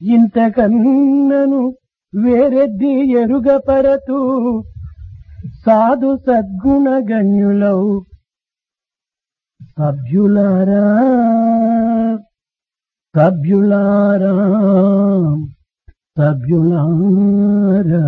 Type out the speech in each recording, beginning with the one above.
ఇంతకన్నను వేరెద్ది ఎరుగపరతు సాధు సద్గుణ గణ్యులౌ సభ్యులారా సభ్యులారా సభ్యులారా.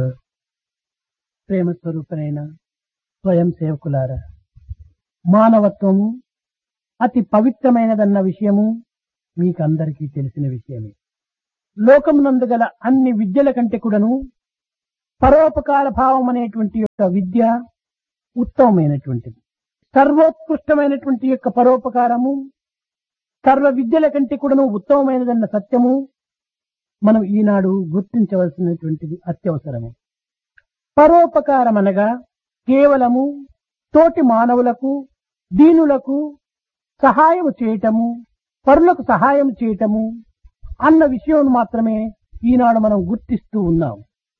ప్రేమ స్వరూపనైన స్వయం సేవకులారా, మానవత్వము అతి పవిత్రమైనదన్న విషయము మీకందరికీ తెలిసిన విషయమే. లోకమునందు గల అన్ని విద్యల కంటే కూడాను పరోపకార భావం అనేటువంటి యొక్క విద్య ఉత్తమమైనటువంటిది. సర్వోత్కృష్టమైనటువంటి యొక్క పరోపకారము సర్వ విద్యల కంటే కూడాను ఉత్తమమైనదన్న సత్యము మనం ఈనాడు గుర్తించవలసినటువంటిది అత్యవసరము. పరోపకారం అనగా కేవలము తోటి మానవులకు దీనులకు సహాయము చేయటము, పరులకు సహాయం చేయటము అన్న విషయం మాత్రమే ఈనాడు మనం గుర్తిస్తూ ఉన్నాం.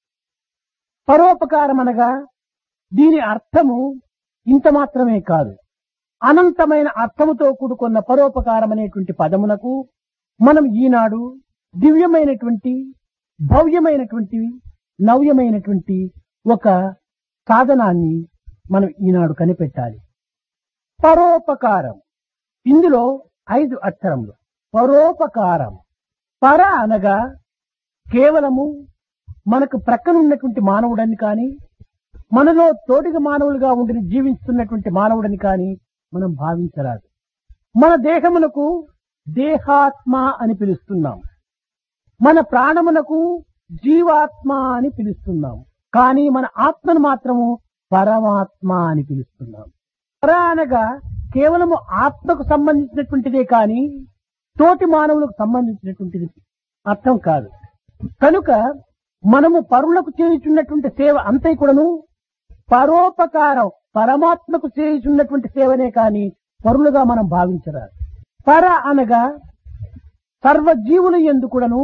పరోపకారం అనగా దీని అర్థము ఇంత మాత్రమే కాదు, అనంతమైన అర్థముతో కూడుకున్న పరోపకారం అనేటువంటి పదమునకు మనం ఈనాడు దివ్యమైనటువంటి భవ్యమైనటువంటి నవ్యమైనటువంటి ఒక సాధనాన్ని మనం ఈనాడు కనిపెట్టాలి. పరోపకారం, ఇందులో 5 అక్షరములు. పరోపకారం. పర అనగా కేవలము మనకు ప్రక్కనున్నటువంటి మానవుడని కానీ, మనలో తోటిగా మానవులుగా ఉండి జీవిస్తున్నటువంటి మానవుడని కానీ మనం భావించరాదు. మన దేహమునకు దేహాత్మ అని పిలుస్తున్నాం, మన ప్రాణమునకు జీవాత్మ అని పిలుస్తున్నాం. కానీ మన ఆత్మను మాత్రము పరమాత్మ అని పిలుస్తున్నాం. పర అనగా కేవలము ఆత్మకు సంబంధించినటువంటిదే కానీ తోటి మానవులకు సంబంధించినటువంటిది అర్థం కాదు. కనుక మనము పరులకు చేయుచున్నటువంటి సేవ అంతే కూడాను పరోపకారం, పరమాత్మకు చేయుచున్నటువంటి సేవనే కానీ పరులుగా మనం భావించరాదు. పర అనగా సర్వజీవుల యందు కూడాను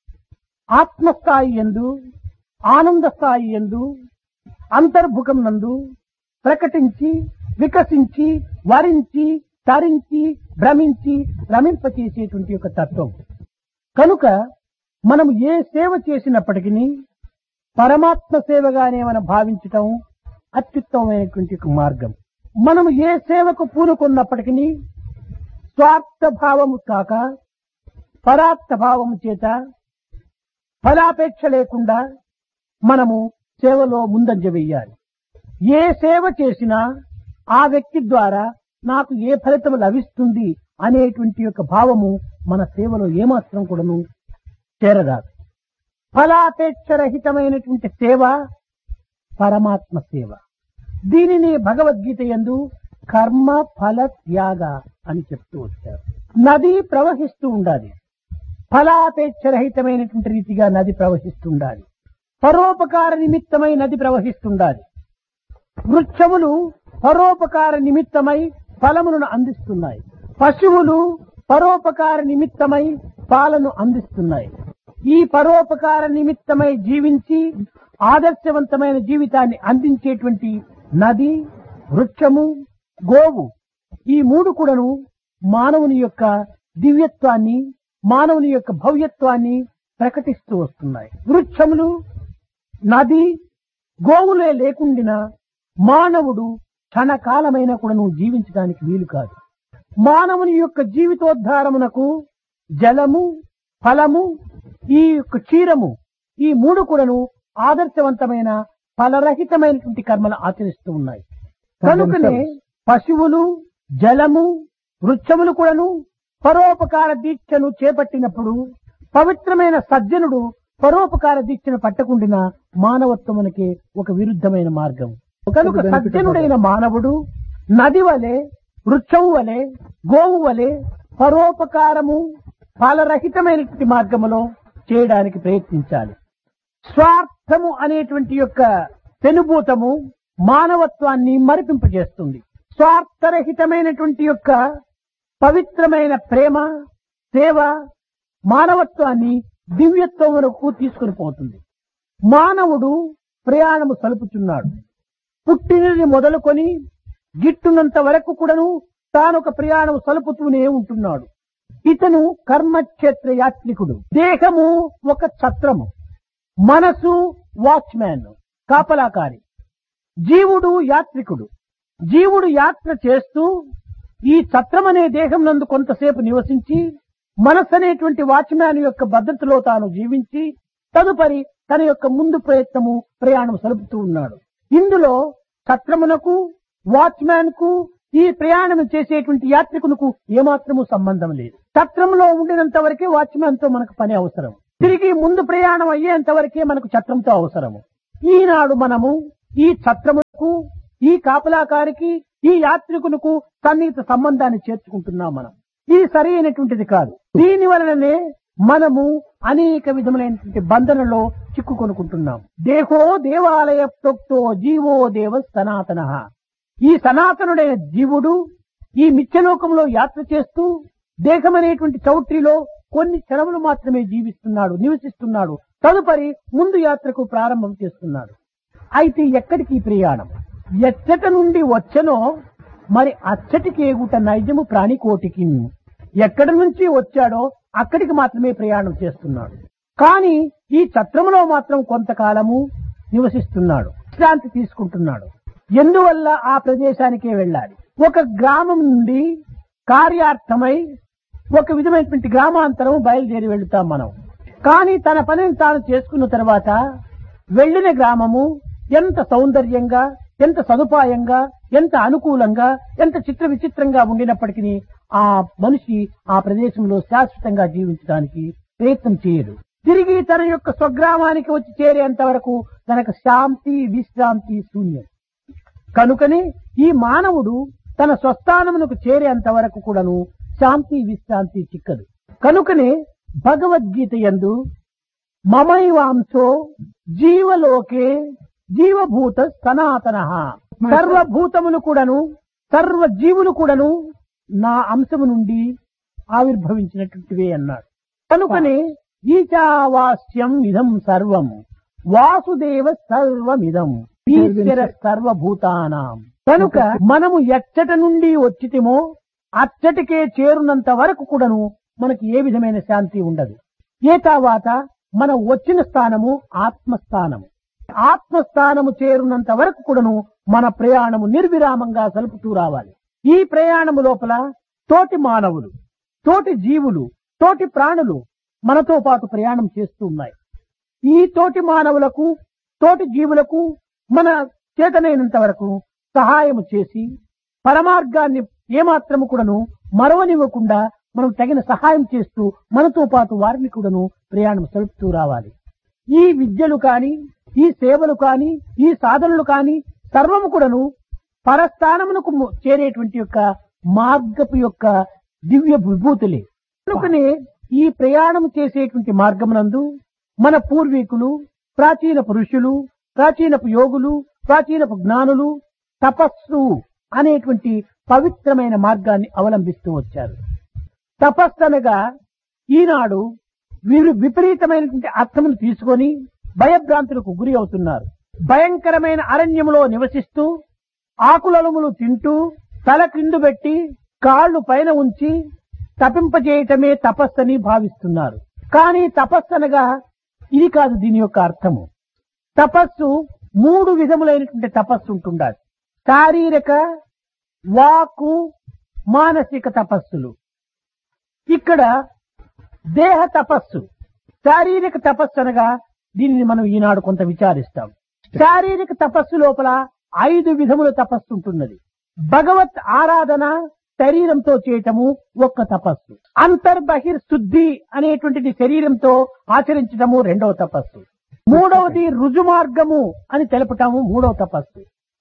ఆత్మస్థాయి యందు, ఆనంద స్థాయి యందు, అంతర్భుకం నందు ప్రకటించి వికసించి వరించి తరించి భ్రమించి రమింపచేసేటువంటి యొక్క తత్వం. కనుక మనం ఏ సేవ చేసినప్పటికీ పరమాత్మ సేవగానే మనం భావించటం అత్యుత్తమమైనటువంటి ఒక మార్గం. మనం ఏ సేవకు పూనుకున్నప్పటికీ స్వార్థ భావము కాక పరార్థ భావము చేత ఫలాపేక్ష లేకుండా మనము సేవలో ముందంజ వేయాలి. ఏ సేవ చేసినా ఆ వ్యక్తి ద్వారా నాకు ఏ ఫలితం లభిస్తుంది అనేటువంటి యొక్క భావము మన సేవలో ఏమాత్రం కూడాను చేరరాదు. ఫలాపేక్ష రహితమైనటువంటి సేవ పరమాత్మ సేవ. దీనిని భగవద్గీత యందు కర్మ ఫల త్యాగ అని చెప్తూ వచ్చారు. నది ప్రవహిస్తూ ఉండాలి, ఫలాపేక్ష రహితమైనటువంటి రీతిగా నది ప్రవహిస్తుండాలి. పరోపకార నిమిత్తమై నది ప్రవహిస్తుండాలి. వృక్షములు పరోపకార నిమిత్తమై ఫలములను అందిస్తున్నాయి. పశువులు పరోపకార నిమిత్తమై పాలను అందిస్తున్నాయి. ఈ పరోపకార నిమిత్తమై జీవించి ఆదర్శవంతమైన జీవితాన్ని అందించేటువంటి నది, వృక్షము, గోవు, ఈ 3 కూడాను మానవుని యొక్క దివ్యత్వాన్ని, మానవుని యొక్క భవ్యత్వాన్ని ప్రకటిస్తూ వస్తున్నాయి. వృక్షములు, నది, గోవులే లేకుండా మానవుడు క్షణకాలమైన కూడాను జీవించడానికి వీలు కాదు. మానవుని యొక్క జీవితోద్ధారమునకు జలము, ఫలము, ఈ యొక్క క్షీరము, ఈ 3 కూడాను ఆదర్శవంతమైన ఫలరహితమైనటువంటి కర్మలు ఆచరిస్తూ ఉన్నాయి. కనుకనే పశువులు, జలము, వృక్షములు కూడాను పరోపకార దీక్షను చేపట్టినప్పుడు పవిత్రమైన సజ్జనుడు పరోపకార దీక్షను పట్టకుండిన మానవత్వమునకే ఒక విరుద్ధమైన మార్గం. కనుక సజ్జనుడైన మానవుడు నది వలె, వృక్షము వలె, గోవు వలె పరోపకారము ఫలరహితమైనటువంటి మార్గములో చేయడానికి ప్రయత్నించాలి. స్వార్థము అనేటువంటి యొక్క పెనుభూతము మానవత్వాన్ని మరిపింపజేస్తుంది. స్వార్థరహితమైనటువంటి యొక్క పవిత్రమైన ప్రేమ, సేవ మానవత్వాన్ని దివ్యత్వమునకు తీసుకుని పోతుంది. మానవుడు ప్రయాణము సలుపుచున్నాడు. పుట్టినది మొదలుకొని గిట్టునంత వరకు కూడాను తానొక ప్రయాణం సలుపుతూనే ఉంటున్నాడు. ఇతను కర్మక్షేత్ర యాత్రికుడు. దేహము ఒక ఛత్రము, మనసు వాచ్మ్యాన్, కాపలాకారి. జీవుడు యాత్రికుడు. జీవుడు యాత్ర చేస్తూ ఈ ఛత్రం అనే దేహం నందు కొంతసేపు నివసించి, మనస్సు అనేటువంటి వాచ్మ్యాన్ యొక్క భద్రతలో తాను జీవించి, తదుపరి తన యొక్క ముందు ప్రయాణం సలుపుతూ ఉన్నాడు. ఇందులో ఛత్రమునకు వాచ్మ్యాన్ కు ఈ ప్రయాణం చేసేటువంటి యాత్రికునకు ఏమాత్రము సంబంధం లేదు. ఛత్రంలో ఉండినంత వరకే వాచ్మ్యాన్ తో మనకు పని అవసరం. తిరిగి ముందు ప్రయాణం అయ్యేంత వరకే మనకు ఛత్రంతో అవసరము. ఈనాడు మనము ఈ ఛత్రముకు, ఈ కాపలాకారికి, ఈ యాత్రికునకు సన్నిహిత సంబంధాన్ని చేర్చుకుంటున్నాం. మనం ఇది సరి అయినటువంటిది కాదు. దీని వలననే మనము అనేక విధములైనటువంటి బంధనలో చిక్కుకొనుకుంటున్నాం. దేహో దేవాలయ ప్రోక్తో జీవో దేవ సనాతన. ఈ సనాతనుడైన జీవుడు ఈ మిథ్యలోకంలో యాత్ర చేస్తూ దేహం అనేటువంటి చౌట్రిలో కొన్ని క్షణములు మాత్రమే జీవిస్తున్నాడు, నివసిస్తున్నాడు. తదుపరి ముందు యాత్రకు ప్రారంభం చేస్తున్నాడు. అయితే ఎక్కడికి ప్రయాణం? ఎచ్చట నుండి వచ్చనో మరి అచ్చటికి ఎగుట నైజము ప్రాణికోటికి. ఎక్కడి నుంచి వచ్చాడో అక్కడికి మాత్రమే ప్రయాణం చేస్తున్నాడు. కానీ ఈ ఛత్రములో మాత్రం కొంతకాలము నివసిస్తున్నాడు, విశ్రాంతి తీసుకుంటున్నాడు. ఎందువల్ల ఆ ప్రదేశానికే వెళ్ళాలి. ఒక గ్రామం నుండి కార్యార్థమై ఒక విధమైనటువంటి గ్రామాంతరం బయలుదేరి వెళుతాం మనం. కానీ తన పనిని తాను చేసుకున్న తర్వాత వెళ్లిన గ్రామము ఎంత సౌందర్యంగా, ఎంత సదుపాయంగా, ఎంత అనుకూలంగా, ఎంత చిత్ర విచిత్రంగా ఉండినప్పటికీ ఆ మనిషి ఆ ప్రదేశంలో శాశ్వతంగా జీవించడానికి ప్రయత్నం చేయడు. తిరిగి తన యొక్క స్వగ్రామానికి వచ్చి చేరేంత వరకు తనకు శాంతి, విశ్రాంతి శూన్యం. కనుకనే ఈ మానవుడు తన స్వస్థానమునకు చేరేంత వరకు కూడాను శాంతి, విశ్రాంతి చిక్కదు. కనుకనే భగవద్గీత యందు మమైవాంశో జీవలోకే జీవభూత సనాతన, సర్వభూతములు కూడాను, సర్వ జీవులు కూడాను నా అంశము నుండి ఆవిర్భవించినటువంటివే అన్నాడు. కనుకనే ఈశావాస్యం ఇదం సర్వం వాసుదేవ సర్వమిదం ఈశ్వర సర్వభూతానాం. కనుక మనము ఎచ్చట నుండి వచ్చితేమో అచ్చటికే చేరునంత వరకు కూడాను మనకి ఏ విధమైన శాంతి ఉండదు. ఏ తర్వాత మనం వచ్చిన స్థానము ఆత్మస్థానము. ఆత్మస్థానము చేరునంత వరకు కూడాను మన ప్రయాణము నిర్విరామంగా సలుపుతూ రావాలి. ఈ ప్రయాణము లోపల తోటి మానవులు, తోటి జీవులు, తోటి ప్రాణులు మనతో పాటు ప్రయాణం చేస్తూ ఉన్నాయి. ఈ తోటి మానవులకు, తోటి జీవులకు మన చేతనైనంత వరకు సహాయము చేసి పరమార్గాన్ని ఏమాత్రము కూడాను మరవనివ్వకుండా మనం తగిన సహాయం చేస్తూ మనతో పాటు వారిని కూడాను ప్రయాణం సలుపుతూ రావాలి. ఈ విద్యలు కాని, ఈ సేవలు కాని, ఈ సాధనలు కాని సర్వము కూడాను పరస్థానమునకు చేరేటువంటి యొక్క మార్గపు యొక్క దివ్య విభూతులే. కనుకనే ఈ ప్రయాణం చేసేటువంటి మార్గమునందు మన పూర్వీకులు, ప్రాచీన పురుషులు, ప్రాచీనపు యోగులు, ప్రాచీనపు జ్ఞానులు తపస్సు అనేటువంటి పవిత్రమైన మార్గాన్ని అవలంబిస్తూ వచ్చారు. తపస్సు అనగా ఈనాడు వీరు విపరీతమైనటువంటి అర్థమును తీసుకొని భయభ్రాంతులకు గురి అవుతున్నారు. భయంకరమైన అరణ్యములో నివసిస్తూ ఆకులములు తింటూ తల క్రిందు పెట్టి కాళ్ళు పైన ఉంచి తపింపజేయటమే తపస్సని భావిస్తున్నారు. కానీ తపస్సు అనగా ఇది కాదు దీని యొక్క అర్థము. తపస్సు 3 విధములైనటువంటి తపస్సు ఉంటుండాలి. శారీరక, వాక్కు, మానసిక తపస్సులు. ఇక్కడ దేహ తపస్సు, శారీరక తపస్సు అనగా దీనిని మనం ఈనాడు కొంత విచారిస్తాం. శారీరక తపస్సు లోపల 5 విధముల తపస్సు ఉంటున్నది. భగవత్ ఆరాధన శరీరంతో చేయటము ఒక్క తపస్సు. అంతర్బహిర్ శుద్ధి అనేటువంటిది శరీరంతో ఆచరించటము రెండవ తపస్సు. మూడవది రుజుమార్గము అని తెలపటము మూడవ తపస్సు.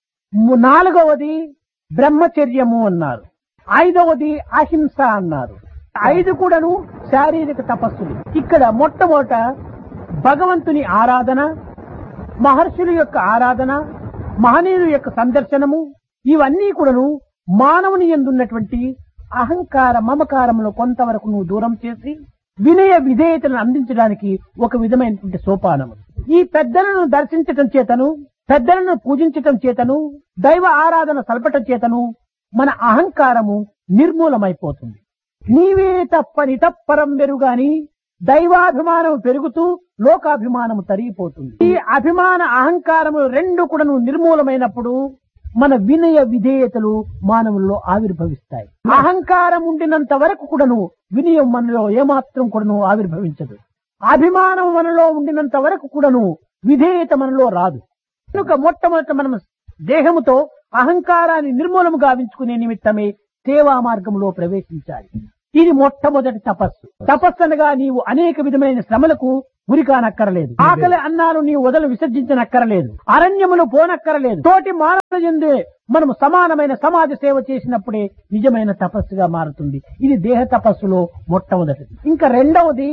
నాలుగవది బ్రహ్మచర్యము అన్నారు. 5వది అహింస అన్నారు. 5 కూడాను శారీరక తపస్సులు. ఇక్కడ మొట్టమొదట భగవంతుని ఆరాధన, మహర్షుల యొక్క ఆరాధన, మహనీయుల యొక్క సందర్శనము, ఇవన్నీ కూడాను మానవుని యందున్నటువంటి అహంకార మమకారములో కొంతవరకు నువ్వు దూరం చేసి వినయ విధేయతలను అందించడానికి ఒక విధమైనటువంటి సోపానము. ఈ పెద్దలను దర్శించటం చేతను, పెద్దలను పూజించటం చేతను, దైవ ఆరాధన సల్పటం చేతను మన అహంకారము నిర్మూలమైపోతుంది. నీవే తప్పని తప్పరం వెరుగాని దైవాభిమానం పెరుగుతూ లోకాభిమానము తరిగిపోతుంది. ఈ అభిమాన అహంకారము రెండు కూడాను నిర్మూలమైనప్పుడు మన వినయ విధేయతలు మానవుల్లో ఆవిర్భవిస్తాయి. అహంకారం ఉండినంత వరకు కూడాను వినయం మనలో ఏమాత్రం కూడాను ఆవిర్భవించదు. అభిమానం మనలో ఉండినంత వరకు కూడాను విధేయత మనలో రాదు. కనుక మొట్టమొదట మనం దేహముతో అహంకారాన్ని నిర్మూలము గావించుకునే నిమిత్తమే సేవా మార్గంలో ప్రవేశించాలి. ఇది మొట్టమొదటి తపస్సు. తపస్సు అనగా నీవు అనేక విధమైన శ్రమలకు గురికానక్కరలేదు. ఆకలి అన్నాలు నీవు వదలు విసర్జించనక్కరలేదు. అరణ్యములు పోనక్కరలేదు. తోటి మానవుల యందే మనము సమానమైన సమాజ సేవ చేసినప్పుడే నిజమైన తపస్సుగా మారుతుంది. ఇది దేహ తపస్సులో మొట్టమొదటిది. ఇంకా రెండవది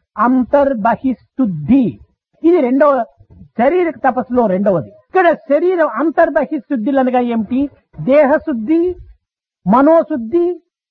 అంతర్బహిశుద్ధి. ఇది రెండవ శారీరక తపస్సులో రెండవది. ఇక్కడ శరీరం అంతర్బహిశుద్ధులు అనగా ఏమిటి? దేహశుద్ధి, మనోశుద్ధి,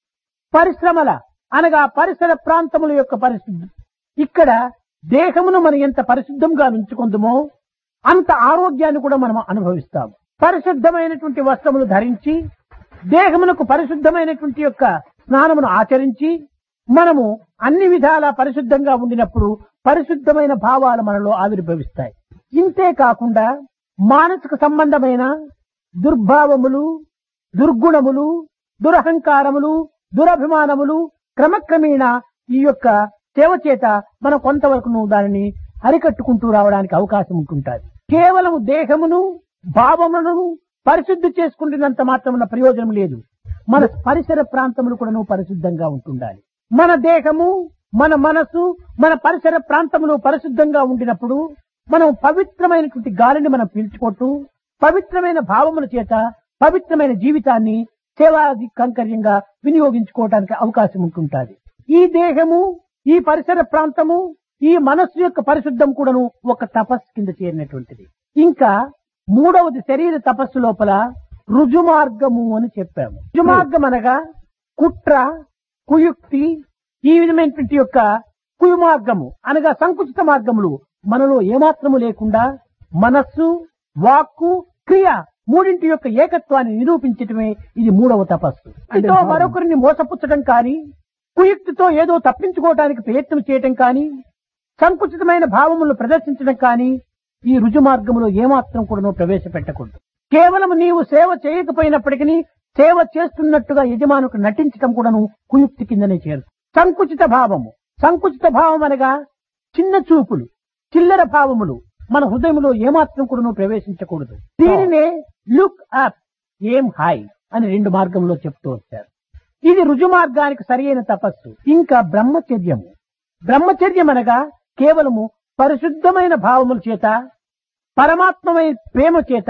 పరిశ్రమల అనగా పరిసర ప్రాంతముల యొక్క పరిశుద్ధి. ఇక్కడ దేహమును మనం ఎంత పరిశుద్ధంగా ఉంచుకుందామో అంత ఆరోగ్యాన్ని కూడా మనం అనుభవిస్తాము. పరిశుద్ధమైనటువంటి వస్త్రములు ధరించి దేహమునకు పరిశుద్ధమైనటువంటి యొక్క స్నానమును ఆచరించి మనము అన్ని విధాలా పరిశుద్ధంగా ఉండినప్పుడు పరిశుద్ధమైన భావాలు మనలో ఆవిర్భవిస్తాయి. ఇంతే కాకుండా మానసిక సంబంధమైన దుర్భావములు, దుర్గుణములు, దురహంకారములు, దురభిమానములు క్రమక్రమేణా ఈ యొక్క సేవ చేత మనం కొంతవరకు దానిని అరికట్టుకుంటూ రావడానికి అవకాశం ఉంటుంటుంది. కేవలం దేహమును భావములను పరిశుద్ధి చేసుకుంటున్నంత మాత్రమున ప్రయోజనం లేదు. మన పరిసర ప్రాంతములు కూడా పరిశుద్ధంగా ఉంటుండాలి. మన దేహము, మన మనసు, మన పరిసర ప్రాంతములు పరిశుద్ధంగా ఉండినప్పుడు మనం పవిత్రమైనటువంటి గాలిని మనం పీల్చుకుంటూ పవిత్రమైన భావముల చేత పవిత్రమైన జీవితాన్ని సేవాది కంకర్యంగా వినియోగించుకోవడానికి అవకాశం ఉంటుంటుంది. ఈ దేహము, ఈ పరిసర ప్రాంతము, ఈ మనస్సు యొక్క పరిశుద్ధం కూడాను ఒక తపస్సు కింద చేరినటువంటిది. ఇంకా మూడవది శరీర తపస్సు లోపల రుజుమార్గము అని చెప్పాము. రుజుమార్గం అనగా కుట్ర, కుయుక్తి, ఈ విధమైనటువంటి యొక్క కుయుమార్గము అనగా సంకుచిత మార్గములు మనలో ఏమాత్రము లేకుండా మనస్సు, వాక్కు, క్రియ మూడింటి యొక్క ఏకత్వాన్ని నిరూపించటమే ఇది మూడవ తపస్సు. ఇదో మరొకరిని మోసపుచ్చడం కానీ, కుయుక్తితో ఏదో తప్పించుకోవడానికి ప్రయత్నం చేయటం కానీ, సంకుచితమైన భావములను ప్రదర్శించడం కానీ ఈ రుజు మార్గములో ఏమాత్రం కూడా ప్రవేశపెట్టకూడదు. కేవలం నీవు సేవ చేయకపోయినప్పటికీ సేవ చేస్తున్నట్టుగా యజమానుకు నటించటం కూడాను కుయుక్తి కిందనే చేరు. సంకుచిత భావము, సంకుచిత భావం అనగా చిన్న చూపులు, చిల్లర భావములు మన హృదయంలో ఏమాత్రం కూడా ప్రవేశించకూడదు. దీనినే లుక్ అప్, ఏం హై అని రెండు మార్గంలో చెప్తూ వచ్చారు. ఇది రుజు మార్గానికి సరియైన తపస్సు. ఇంకా బ్రహ్మచర్యము. బ్రహ్మచర్యం అనగా కేవలము పరిశుద్ధమైన భావముల చేత, పరమాత్మమైన ప్రేమ చేత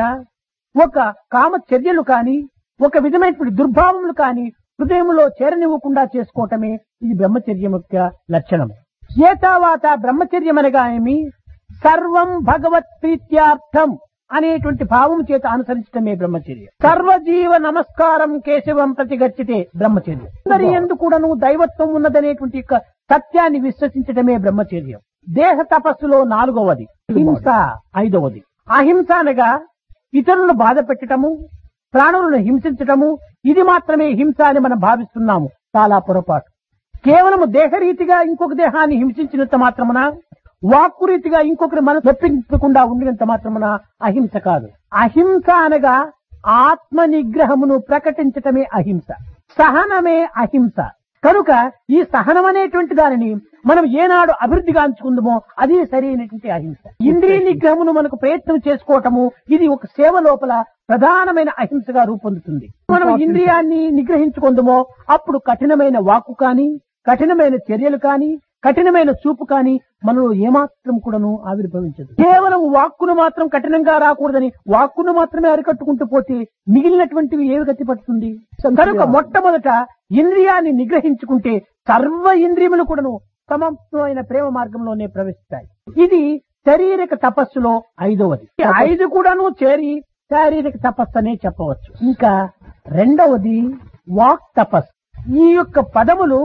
ఒక కామచర్యలు కాని, ఒక విధమైనటువంటి దుర్భావములు కాని హృదయంలో చేరనివ్వకుండా చేసుకోవటమే ఇది బ్రహ్మచర్యం యొక్క లక్షణము. ఏతావాత బ్రహ్మచర్యం అనగా ఏమి? సర్వం భగవత్ ప్రీత్యార్థం అనేటువంటి భావము చేత అనుసరించటమే బ్రహ్మచర్యం. సర్వజీవ నమస్కారం కేశవం ప్రతిగచ్చితే బ్రహ్మచర్యం. అందరి యందు కూడాను దైవత్వం ఉన్నదనేటువంటి యొక్క సత్యాన్ని విశ్వసించటమే బ్రహ్మచర్యం. దేహ తపస్సులో నాలుగవది హింస, ఐదవది అహింస అనగా ఇతరులను బాధ పెట్టటము, ప్రాణులను హింసించటము. ఇది మాత్రమే హింస అని మనం భావిస్తున్నాము. చాలా పొరపాటు. కేవలము దేహరీతిగా ఇంకొక దేహాన్ని హింసించినంత మాత్రమున, వాక్కు రీతిగా ఇంకొకరి మనసు నొప్పించకుండా ఉండినంత మాత్రమున అహింస కాదు. అహింస అనగా ఆత్మ నిగ్రహమును ప్రకటించటమే అహింస. సహనమే అహింస. కనుక ఈ సహనం అనేటువంటి దానిని మనం ఏనాడు అభివృద్ధిగా అంచుకుందామో అది సరైనటువంటి అహింస. ఇంద్రియ నిగ్రహమును మనకు ప్రయత్నం చేసుకోవటము ఇది ఒక సేవ లోపల ప్రధానమైన అహింసగా రూపొందుతుంది. మనం ఇంద్రియాన్ని నిగ్రహించుకుందామో అప్పుడు కఠినమైన వాక్కు కానీ, కఠినమైన చర్యలు కానీ, కఠినమైన చూపు కానీ మనలో ఏమాత్రం కూడాను ఆవిర్భవించదు. కేవలం వాక్కును మాత్రం కఠినంగా రాకూడదని వాక్కును మాత్రమే అరికట్టుకుంటూ పోతే మిగిలినటువంటివి ఏవి గతి పడుతుంది? కనుక మొట్టమొదట ఇంద్రియాన్ని నిగ్రహించుకుంటే సర్వ ఇంద్రియములు కూడాను సమమైన ప్రేమ మార్గంలోనే ప్రవేశిస్తాయి. ఇది శారీరక తపస్సులో ఐదవది. ఐదు కూడాను చేరి శారీరక తపస్సు అనే చెప్పవచ్చు. ఇంకా రెండవది వాక్ తపస్సు. ఈ యొక్క పదములు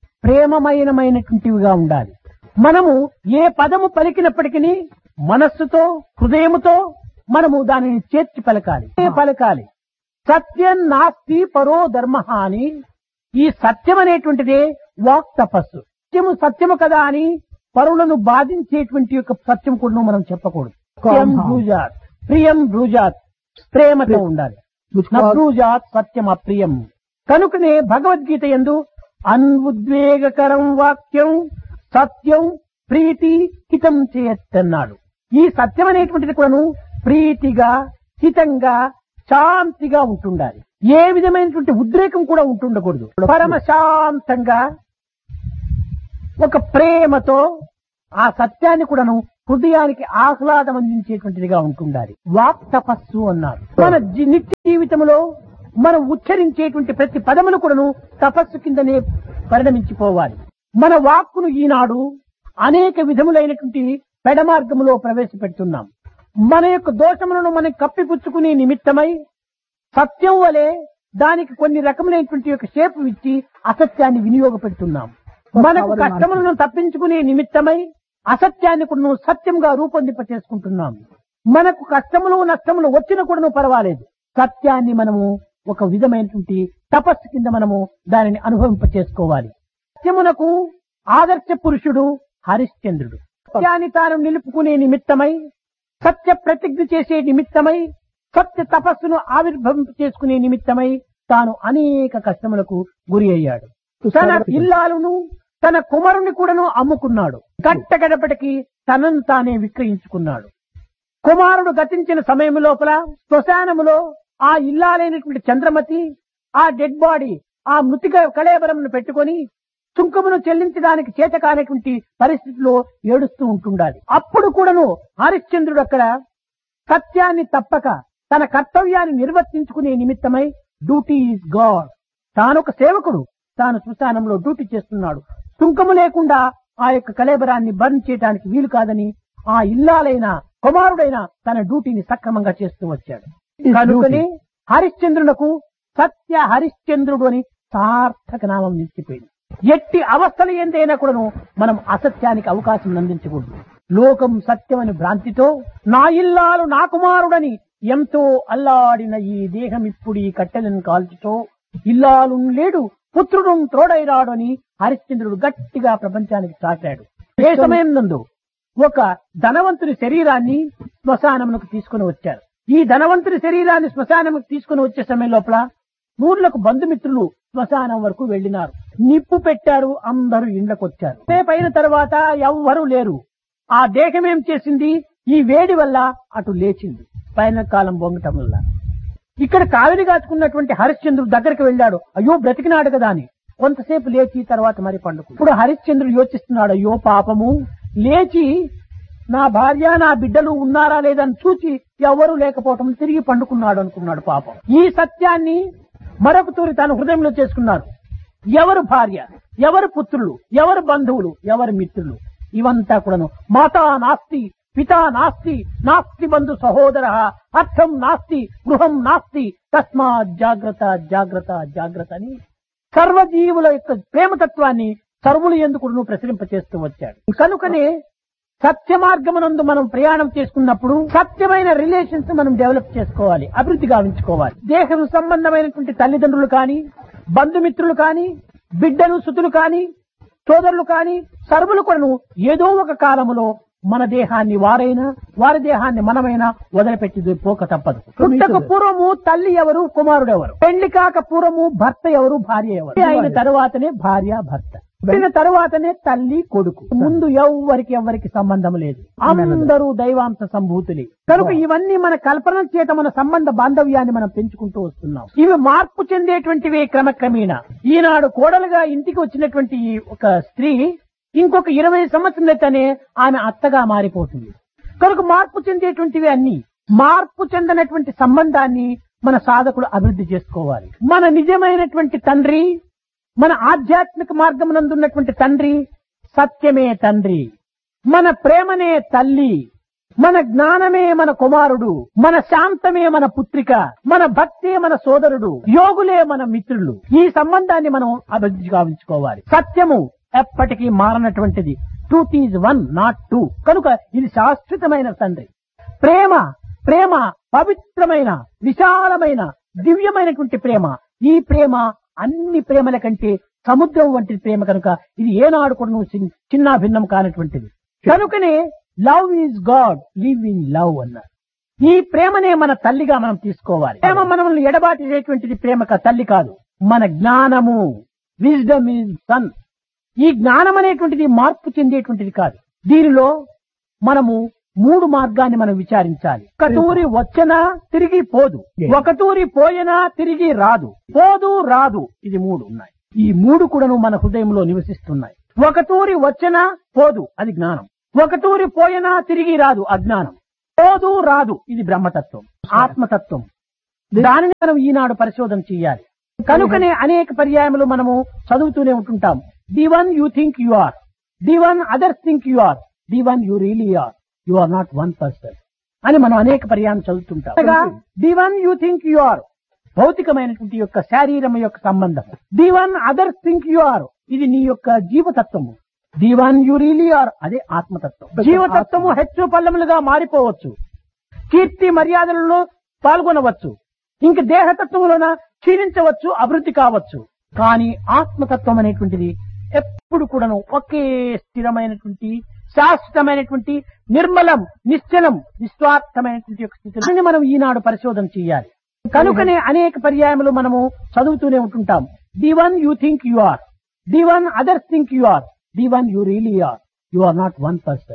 ప్రేమమయమైనటువంటివిగా ఉండాలి. మనము ఏ పదము పలికినప్పటికీ మనస్సుతో, హృదయముతో మనము దానిని చేర్చి పలకాలి. సత్యం నాస్తి పరో ధర్మ అని. ఈ సత్యం అనేటువంటిదే వాక్ తపస్సు. సత్యము సత్యము కదా అని పరులను బాధించేటువంటి యొక్క సత్యం కూడా మనం చెప్పకూడదు. సత్యం బ్రూజాత్, ప్రియం బ్రూజాత్, ప్రేమతో ఉండాలి. బ్రూజాత్ సత్యం అప్రియం. కనుకనే భగవద్గీత యందు అన్ఉద్వేగకరం వాక్యం సత్యం ప్రీతి హితం చేయత్తన్నాడు. ఈ సత్యం అనేటువంటిది కూడాను ప్రీతిగా, హితంగా, శాంతిగా ఉంటుండాలి. ఏ విధమైనటువంటి ఉద్రేకం కూడా ఉంటుండకూడదు. పరమశాంతంగా ఒక ప్రేమతో ఆ సత్యాన్ని కూడాను హృదయానికి ఆహ్లాదం అందించేటువంటిదిగా ఉంటుండాలి. వాక్ తపస్సు అన్నారు. మన నిత్య జీవితంలో మనం ఉచ్చరించేటువంటి ప్రతి పదములు కూడాను తపస్సు కిందనే పరిణమించిపోవాలి. మన వాక్కును ఈనాడు అనేక విధములైనటువంటి పెడమార్గములో ప్రవేశపెడుతున్నాం. మన యొక్క దోషములను మనం కప్పిపుచ్చుకునే నిమిత్తమై సత్యం వలె దానికి కొన్ని రకములైనటువంటి యొక్క షేపు ఇచ్చి అసత్యాన్ని వినియోగపెడుతున్నాం. మనకు కష్టములను తప్పించుకునే నిమిత్తమై అసత్యాన్ని కూడా సత్యంగా రూపొందింప చేసుకుంటున్నాం. మనకు కష్టములు నష్టములు వచ్చిన కూడాను పర్వాలేదు, సత్యాన్ని మనము ఒక విధమైనటువంటి తపస్సు కింద మనము దానిని అనుభవింప చేసుకోవాలి. సత్యమునకు ఆదర్శ పురుషుడు హరిశ్చంద్రుడు. సత్యాన్ని తాను నిలుపుకునే నిమిత్తమై, సత్య ప్రతిజ్ఞ చేసే నిమిత్తమై, సత్య తపస్సును ఆవిర్భవింప చేసుకునే నిమిత్తమై తాను అనేక కష్టములకు గురి అయ్యాడు. తన ఇల్లాలను తన కుమారుని కూడాను అమ్ముకున్నాడు. గట్టగడపటికి తనను తానే విక్రయించుకున్నాడు. కుమారుడు గతించిన సమయం లోపల శ్మశానములో ఆ ఇల్లాలైనటువంటి చంద్రమతి ఆ డెడ్ బాడీ, ఆ మృతిక కళేబరమును పెట్టుకొని సుంకమును చెల్లించడానికి చేత కానటువంటి పరిస్థితిలో ఏడుస్తూ ఉంటుండాలి. అప్పుడు కూడాను హరిశ్చంద్రుడు అక్కడ సత్యాన్ని తప్పక తన కర్తవ్యాన్ని నిర్వర్తించుకునే నిమిత్తమై డ్యూటీ ఈజ్ గాడ్, తానొక సేవకుడు, తాను శ్మశానంలో డ్యూటీ చేస్తున్నాడు. సుంకము లేకుండా ఆ యొక్క కళేబరాన్ని బర్న్ చేయడానికి వీలు కాదని ఆ ఇల్లాలైన కుమారుడైన తన డ్యూటీని సక్రమంగా చేస్తూ వచ్చాడు. కనుకనే హరిశ్చంద్రునకు సత్య హరిశ్చంద్రుడు అని సార్థక నామం నిలిచిపోయింది. ఎట్టి అవస్థలు ఏందైనా కూడాను మనం అసత్యానికి అవకాశం అందించకూడదు. లోకం సత్యమని భ్రాంతితో నా ఇల్లాలు నా కుమారుడని ఎంతో అల్లాడిన ఈ దేహం ఇప్పుడు ఈ కట్టెలను కాల్చుతో ఇల్లాలు లేడు పుత్రుడు తోడైరాడు అని హరిశ్చంద్రుడు గట్టిగా ప్రపంచానికి చాటాడు. ఏ సమయం నందు ఒక ధనవంతుని శరీరాన్ని శ్మశానమునకు తీసుకుని వచ్చారు. ఈ ధనవంతుని శరీరాన్ని శ్మశానముకు తీసుకుని వచ్చే సమయం లోపల ఊర్లకు బంధుమిత్రులు శ్మశానం వరకు వెళ్లినారు. నిప్పు పెట్టారు, అందరూ ఇండ్లకు వచ్చారు. రేపైన తర్వాత ఎవ్వరూ లేరు. ఆ దేహం ఏం చేసింది? ఈ వేడి వల్ల అటు లేచింది, పైన కాలం బొంగటం వల్ల. ఇక్కడ కావిడి కాచుకున్నటువంటి హరిశ్చంద్రుడు దగ్గరికి వెళ్ళాడు. అయ్యో బ్రతికినాడు కదా అని. కొంతసేపు లేచి తర్వాత మరి పండుకు. ఇప్పుడు హరిశ్చంద్రుడు యోచిస్తున్నాడు, అయ్యో పాపము, లేచి నా భార్య నా బిడ్డలు ఉన్నారా లేదని చూచి ఎవరూ లేకపోవటం తిరిగి పండుకున్నాడు అనుకున్నాడు. పాపం ఈ సత్యాన్ని మరొక తూరి తాను హృదయంలో చేసుకున్నాడు. ఎవరు భార్య, ఎవరు పుత్రులు, ఎవరు బంధువులు, ఎవరు మిత్రులు, ఇవంతా కూడాను మాతా నాస్తి పితా నాస్తి నాస్తి బంధు సహోదర అర్థం నాస్తి గృహం నాస్తి తస్మాత్ జాగ్రత్త జాగ్రత్త జాగ్రత్త అని సర్వజీవుల యొక్క ప్రేమతత్వాన్ని సర్వులు ఎందుకు ప్రసరింప చేస్తూ వచ్చాడు. కనుకనే సత్య మార్గమునందు మనం ప్రయాణం చేసుకున్నప్పుడు సత్యమైన రిలేషన్స్ మనం డెవలప్ చేసుకోవాలి, అభివృద్ధి గావించుకోవాలి. దేహం సంబంధమైనటువంటి తల్లిదండ్రులు కానీ, బంధుమిత్రులు కానీ, బిడ్డలు సుతులు కానీ, సోదరులు కానీ, సర్వులు కూడాను ఏదో ఒక కాలములో మన దేహాన్ని వారైనా, వారి దేహాన్ని మనమైనా వదిలిపెట్టి పోక తప్పదు. పుట్టక పూర్వము తల్లి ఎవరు, కుమారుడు ఎవరు, పెళ్లి కాక పూర్వము భర్త ఎవరు, భార్య ఎవరు, అయిన తరువాతనే భార్య భర్త, పుట్టిన తరువాతనే తల్లి కొడుకు. ముందు ఎవరికి సంబంధం లేదు, అందరూ దైవాంశ సంభూతులే. కనుక ఇవన్నీ మన కల్పన చేత మన సంబంధ బాంధవ్యాన్ని మనం పెంచుకుంటూ వస్తున్నాం. ఇవి మార్పు చెందేటువంటివి క్రమక్రమేణా. ఈనాడు కోడలుగా ఇంటికి వచ్చినటువంటి ఒక స్త్రీ ఇంకొక 20 సంవత్సరాలైతేనే ఆమె అత్తగా మారిపోతుంది. కనుక మార్పు చెందేటువంటివి అన్ని. మార్పు చెందినటువంటి సంబంధాన్ని మన సాధకులు అభివృద్ధి చేసుకోవాలి. మన నిజమైనటువంటి తండ్రి, మన ఆధ్యాత్మిక మార్గమునందున్నటువంటి తండ్రి సత్యమే తండ్రి, మన ప్రేమనే తల్లి, మన జ్ఞానమే మన కుమారుడు, మన శాంతమే మన పుత్రిక, మన భక్తే మన సోదరుడు, యోగులే మన మిత్రులు. ఈ సంబంధాన్ని మనం అభివృద్ధి గావించుకోవాలి. సత్యము ఎప్పటికీ మారనటువంటిది. Truth is one, not two. కనుక ఇది శాశ్వతమైన తండ్రి. ప్రేమ పవిత్రమైన, విశాలమైన, దివ్యమైనటువంటి ప్రేమ. ఈ ప్రేమ అన్ని ప్రేమల కంటే సముద్రం వంటి ప్రేమ కనుక ఇది ఏనాడు కూడా నువ్వు చిన్న భిన్నం కానటువంటిది. కనుకనే love is God, live in love అన్నారు. ఈ ప్రేమనే మన తల్లిగా మనం తీసుకోవాలి. ప్రేమ మనల్ని ఎడబాటి చేసేటువంటిది ప్రేమ తల్లి కాదు, మన జ్ఞానము. Wisdom is sun. ఈ జ్ఞానం అనేటువంటిది మార్పు చెందేటువంటిది కాదు. దీనిలో మనము మూడు మార్గాన్ని మనం విచారించాలి. ఒక తూరి వచ్చనా తిరిగి పోదు, ఒక తూరి పోయినా తిరిగి రాదు, పోదు రాదు, ఇది మూడు ఉన్నాయి. ఈ మూడు కూడాను మన హృదయంలో నివసిస్తున్నాయి. ఒక తూరి వచ్చనా పోదు, అది జ్ఞానం. ఒక తూరి పోయినా తిరిగి రాదు, అజ్ఞానం. పోదు రాదు, ఇది బ్రహ్మతత్వం, ఆత్మతత్వం. దానిని మనం ఈనాడు పరిశోధన చేయాలి. కనుకనే అనేక పర్యాయములు మనము చదువుతూనే ఉంటుంటాం. The one you think you are, the one others think you are, the one you really are, you are not one person అని మనం అనేక పర్యాయం చదువుతుంటాం. The one you think you are భౌతికమైనటువంటి యొక్క శారీరం యొక్క సంబంధం. The one others think you are, ఇది నీ యొక్క జీవతత్వము. The one you really are, అదే ఆత్మతత్వం. జీవతత్వము హెచ్చు పల్లములుగా మారిపోవచ్చు, కీర్తి మర్యాదలలో పాల్గొనవచ్చు, ఇంక దేహతత్వంలోన క్షీణించవచ్చు, అభివృద్ధి కావచ్చు. కానీ ఆత్మతత్వం అనేటువంటిది ఎప్పుడు కూడాను ఒకే స్థిరమైనటువంటి శాశ్వతమైనటువంటి నిర్మలం, నిశ్చలం, నిస్వార్థమైనటువంటి యొక్క స్థితిని మనం ఈనాడు పరిశోధన చేయాలి. కనుకనే అనేక పర్యాయములు మనము చదువుతూనే ఉంటుంటాం. The one you think you are, the one others think you are, the one you really are, you are not one person.